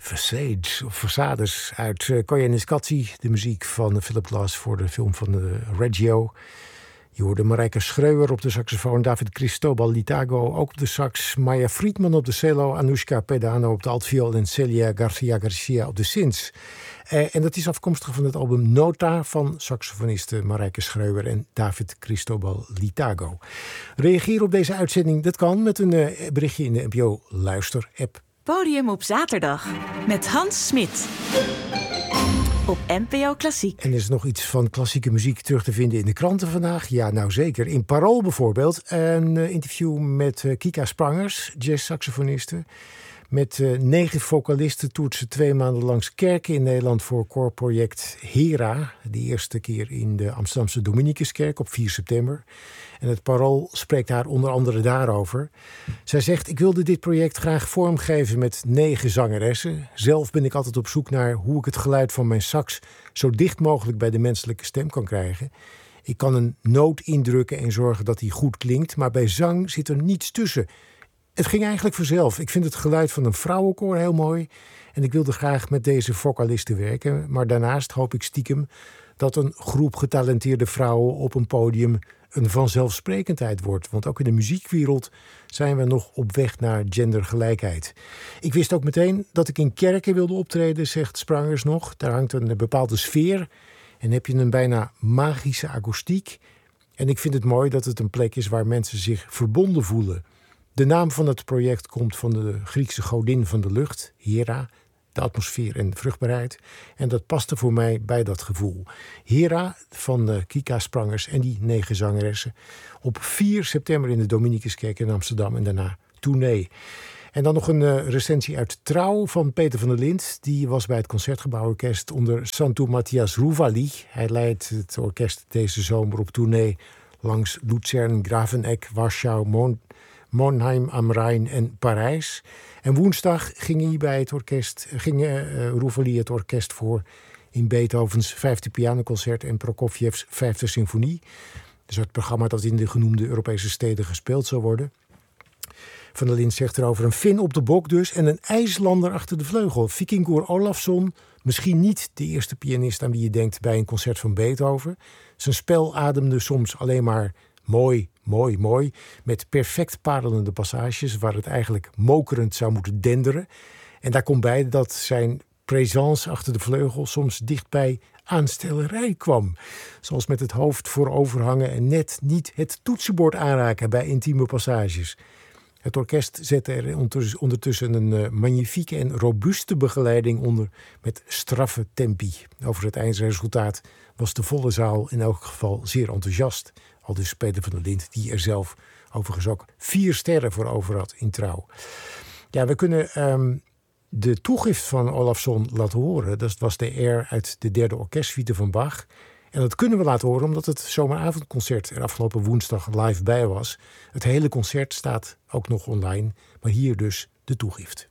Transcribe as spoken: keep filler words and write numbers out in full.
Facades of Façades uit uh, Koyaanisqatsi. De muziek van Philip Glass voor de film van uh, Reggio. Je hoorde Marijke Schreuer op de saxofoon, David Cristobal Litago ook op de sax, Maya Friedman op de cello, Anushka Pedano op de altviool en Celia Garcia Garcia op de synths. Eh, en dat is afkomstig van het album Nota van saxofonisten Marijke Schreuer en David Cristobal Litago. Reageer op deze uitzending, dat kan met een uh, berichtje in de N P O Luister-app. Podium op zaterdag met Hans Smit op N P O Klassiek. En is er nog iets van klassieke muziek terug te vinden in de kranten vandaag? Ja, nou zeker. In Parool bijvoorbeeld een uh, interview met uh, Kika Sprangers, jazzsaxofoniste. Met uh, negen vocalisten toert ze twee maanden langs kerken in Nederland voor koorproject Hera. De eerste keer in de Amsterdamse Dominicuskerk op vier september. En het Parool spreekt haar onder andere daarover. Zij zegt, ik wilde dit project graag vormgeven met negen zangeressen. Zelf ben ik altijd op zoek naar hoe ik het geluid van mijn sax zo dicht mogelijk bij de menselijke stem kan krijgen. Ik kan een noot indrukken en zorgen dat die goed klinkt, maar bij zang zit er niets tussen. Het ging eigenlijk vanzelf. Ik vind het geluid van een vrouwenkoor heel mooi. En ik wilde graag met deze vocalisten werken. Maar daarnaast hoop ik stiekem dat een groep getalenteerde vrouwen op een podium een vanzelfsprekendheid wordt. Want ook in de muziekwereld zijn we nog op weg naar gendergelijkheid. Ik wist ook meteen dat ik in kerken wilde optreden, zegt Sprangers nog. Daar hangt een bepaalde sfeer en heb je een bijna magische akoestiek. En ik vind het mooi dat het een plek is waar mensen zich verbonden voelen. De naam van het project komt van de Griekse godin van de lucht, Hera, de atmosfeer en vruchtbaarheid. En dat paste voor mij bij dat gevoel. Hera van uh, Kika Sprangers en die negen zangeressen op vier september in de Dominicuskerk in Amsterdam en daarna tournee. En dan nog een uh, recensie uit Trouw van Peter van der Lint. Die was bij het Concertgebouworkest onder Santu Matthias Rouvali. Hij leidt het orkest deze zomer op tournee langs Luzern, Graveneck, Warschau, Mon- Monheim am Rijn en Parijs. En woensdag ging hij bij het orkest, ging uh, Rouvali het orkest voor in Beethovens vijfde pianoconcert en Prokofievs vijfde symfonie. Dus het programma dat in de genoemde Europese steden gespeeld zal worden. Van der Lint zegt erover een Fin op de bok dus en een IJslander achter de vleugel. Vikingur Olafsson, misschien niet de eerste pianist aan wie je denkt bij een concert van Beethoven. Zijn spel ademde soms alleen maar mooi, mooi, mooi, met perfect parelende passages waar het eigenlijk mokerend zou moeten denderen. En daar komt bij dat zijn présence achter de vleugel soms dichtbij aanstellerij kwam. Zoals met het hoofd vooroverhangen en net niet het toetsenbord aanraken bij intieme passages. Het orkest zette er ondertussen een uh, magnifieke en robuuste begeleiding onder met straffe tempi. Over het eindresultaat was de volle zaal in elk geval zeer enthousiast. Aldus Peter van der Lint, die er zelf overigens ook vier sterren voor over had in Trouw. Ja, we kunnen um, de toegift van Olafsson laten horen. Dat was de air uit de derde orkestsuite van Bach. En dat kunnen we laten horen omdat het zomeravondconcert er afgelopen woensdag live bij was. Het hele concert staat ook nog online, maar hier dus de toegift.